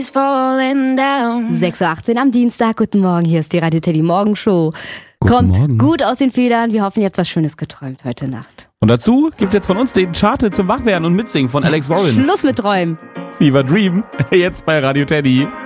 6:18 Uhr am Dienstag. Guten Morgen, hier ist die Radio Teddy Morgenshow. Kommt Morgen. gut aus den Federn. Wir hoffen, ihr habt was Schönes geträumt heute Nacht. Und dazu gibt's jetzt von uns den Chart zum Wachwerden und Mitsingen von Alex Warren. Schluss mit Träumen. Fever Dream, jetzt bei Radio Teddy.